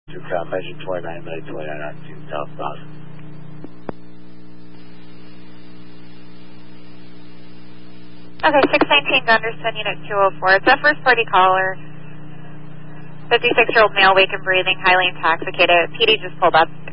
measure 29 minutes, 29 on 2 southbound. Okay, 619 Gunderson, Unit 204. It's a first party caller. 56-year-old male, wake and breathing, highly intoxicated. PD just pulled up.